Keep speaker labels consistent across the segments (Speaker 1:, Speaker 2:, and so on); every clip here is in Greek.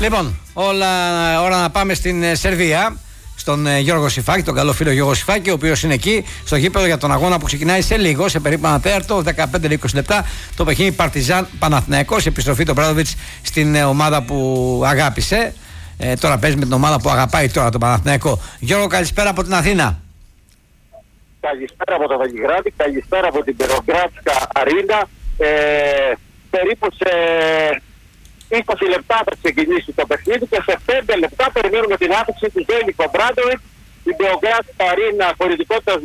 Speaker 1: Λοιπόν, ώρα να πάμε στην Σερβία. Στον Γιώργο Σιφάκη, τον καλό φίλο Γιώργο Σιφάκη, ο οποίος είναι εκεί στο γήπεδο για τον αγώνα που ξεκινάει σε λίγο, σε περίπου ένα τέταρτο, 15-20 λεπτά. Το παιχνίδι Παρτιζάν Παναθηναϊκός. Επιστροφή του Μπράντοβιτς στην ομάδα που αγάπησε. Τώρα παίζει με την ομάδα που αγαπάει τώρα, τον Παναθηναϊκό. Γιώργο, καλησπέρα από την Αθήνα.
Speaker 2: Καλησπέρα από το Βελιγράδι, καλησπέρα από την Περογκράτσκα Αρίνα. Περίπου σε 20 λεπτά θα ξεκινήσει το παιχνίδι και σε 5 λεπτά περιμένουμε την άφηξη του Ζέλικο Μπράντοβιτς. Η Beograd Arena χωρητικότητας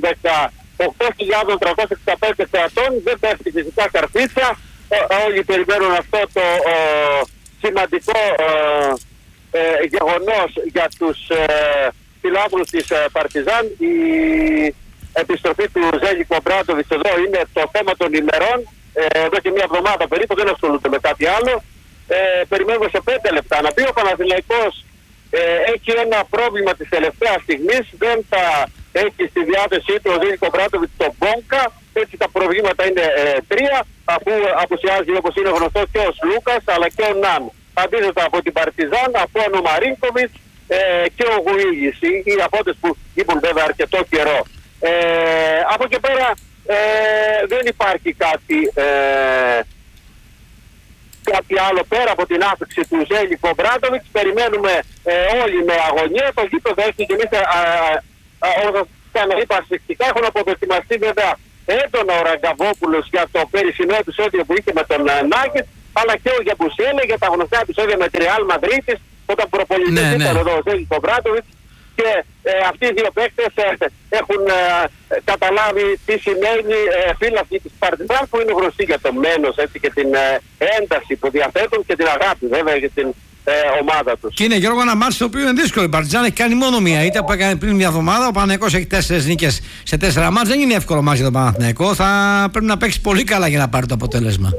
Speaker 2: 18.365 θεατών, δεν πέφτει φυσικά καρφίτσα. Όλοι περιμένουν αυτό το σημαντικό γεγονός για τους φιλάθλους της Παρτιζάν. Η επιστροφή του Ζέλικο Μπράντοβιτς εδώ είναι το θέμα των ημερών. Εδώ και μια εβδομάδα περίπου, δεν ασχολούνται με κάτι άλλο. Περιμένουμε σε 5 λεπτά να πει ο Παναθηναϊκός έχει ένα πρόβλημα της τελευταίας στιγμής, δεν θα έχει στη διάθεσή του ο Ζέλικο Μπράντοβιτς τον Μπόγκα, έτσι τα προβλήματα είναι 3, αφού απουσιάζει όπως είναι γνωστό και ο Σλούκας αλλά και ο Ναν. Αντίθετα από την Παρτιζάν, από ο Μαρίνκοβιτς και ο Γουίγης, οι απόντες που λείπουν βέβαια αρκετό καιρό. Από εκεί πέρα δεν υπάρχει κάτι άλλο πέρα από την άφηξη του Ζέλικο Μπράντοβιτς. Περιμένουμε όλοι με αγωνία. Το γήπεδο έχει και εμείς όπως ξαναείπα ασφυκτικά έχουν αποδοκιμαστεί βέβαια έντονα ο Ραγκαβόπουλος για το περσινό επεισόδιο που είχε με τον Νάγκετ, αλλά και ο Γιαμπουσέλε για τα γνωστά επεισόδια με τη Ρεάλ Μαδρίτης όταν προπονητής ήταν εδώ ο Ζέλικο Μπράντοβιτς. Και αυτοί οι δύο παίκτες έχουν καταλάβει τι σημαίνει φύλακη της Παρτιζάν, που είναι γνωστή για το μένος και την ένταση που διαθέτουν και την αγάπη βέβαια για την ομάδα τους. Και είναι, Γιώργο, ένα μάτς το οποίο είναι δύσκολο. Η Παρτιζάν έχει κάνει μόνο μία ήττα που έκανε πριν μια εβδομάδα. Ο Παναθηναϊκός έχει 4 νίκες σε 4 μάτς. Δεν είναι εύκολο μάτς για τον Παναθηναϊκό. Θα πρέπει να παίξει πολύ καλά για να πάρει το αποτέλεσμα.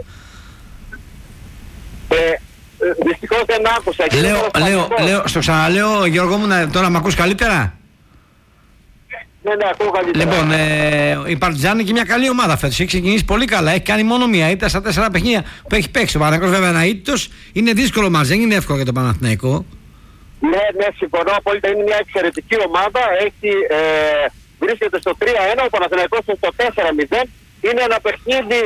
Speaker 2: Δυστυχώς δεν άκουσα.
Speaker 1: Στο ξαναλέω, Γιώργο μου, τώρα με ακούς καλύτερα?
Speaker 2: Ναι, ακούω καλύτερα.
Speaker 1: Λοιπόν, η Παρτιζάν είναι μια καλή ομάδα φέτος. Έχει ξεκινήσει πολύ καλά. Έχει κάνει μόνο μία ήττα στα 4 παιχνίδια που έχει παίξει. Ο Παναθηναϊκός βέβαια ένα ήττος. Είναι δύσκολο μας, δεν είναι εύκολο για τον Παναθηναϊκό.
Speaker 2: Ναι, συμφωνώ απόλυτα. Είναι μια εξαιρετική ομάδα. Βρίσκεται στο 3-1, ο Παναθηναϊκός στο 4-0. Είναι ένα παιχνίδι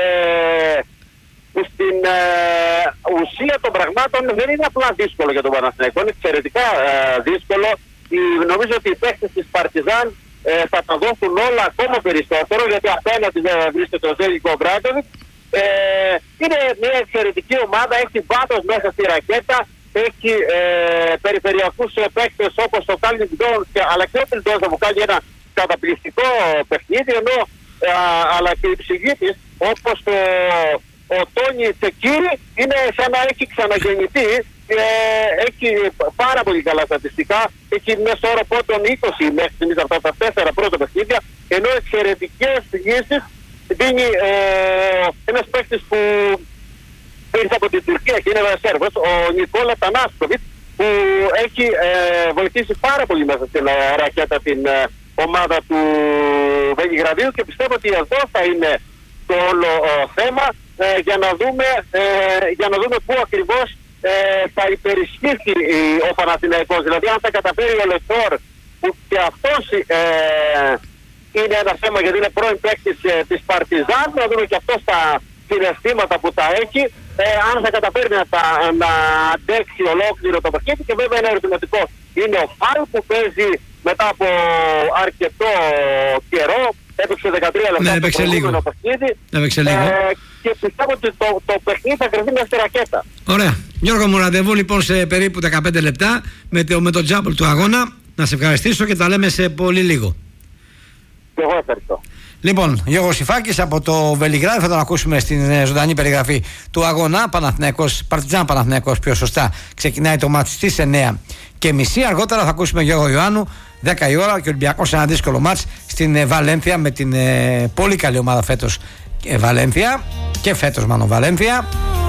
Speaker 2: που στην ουσία των πραγμάτων δεν είναι απλά δύσκολο για τον Παναθηναϊκό, είναι εξαιρετικά δύσκολο. Νομίζω ότι οι παίκτες της Παρτιζάν θα τα δώσουν όλα ακόμα περισσότερο, γιατί απέναντι βρίσκεται ο Ζέλικο Μπράντοβιτς. Είναι μια εξαιρετική ομάδα, έχει βάθος μέσα στη ρακέτα, έχει περιφερειακούς παίκτες όπως ο Κάλινγκ Ντόνς αλλά και ο Τιλντόνς που κάνει ένα καταπληκτικό παιχνίδι, ενώ αλλά και η ψυχή της όπως ο Τόνι Τσεκίρι είναι σαν να έχει ξαναγεννηθεί και έχει πάρα πολύ καλά στατιστικά. Έχει μέσω όρο πρώτων 20 μέχρι στιγμής αυτά τα 4 πρώτα παιχνίδια, ενώ εξαιρετικές λύσεις δίνει ένας παίκτης που ήρθε από την Τουρκία και είναι ένας Σέρβος, ο Νικόλα Τανάσκοβιτς, που έχει βοηθήσει πάρα πολύ μέσα στην ρακέτα την ομάδα του Βελιγραδίου, και πιστεύω ότι εδώ θα είναι το όλο θέμα για να δούμε πού ακριβώς θα υπερισχύσει ο Παναθηναϊκός. Δηλαδή αν θα καταφέρει ο Λεφόρ, που και αυτός είναι ένα θέμα γιατί είναι πρώην παίκτης της Παρτιζάν, να δούμε και αυτός τα συναισθήματα που τα έχει, αν θα καταφέρει να αντέξει ολόκληρο το παιχνίδι. Και βέβαια ένα ερωτηματικό είναι ο Φάλ, που παίζει μετά από αρκετό καιρό. Έπαιξε 13 λεπτά το προηγούμενο παιχνίδι. Και πιστεύω ότι το παιχνίδι θα κρυφτεί μέσα στη ρακέτα.
Speaker 1: Ωραία. Γιώργο μου, ραντεβού λοιπόν σε περίπου 15 λεπτά με το τζάμπολ του αγώνα. Να σε ευχαριστήσω και τα λέμε σε πολύ λίγο.
Speaker 2: Και εγώ ευχαριστώ.
Speaker 1: Λοιπόν, Γιώργος Σιφάκης από το Βελιγράδι, θα τον ακούσουμε στην ζωντανή περιγραφή του αγώνα. Παρτιζάν Παναθηναϊκός, πιο σωστά. Ξεκινάει το μάτς στις 9:30. Αργότερα θα ακούσουμε Γιώργο Ιωάννου 10 η ώρα και ο Ολυμπιακός σε ένα δύσκολο μάτς στην Βαλένθια με την πολύ καλή ομάδα φέτος Βαλένθια και φέτος μάλλον Βαλένθια.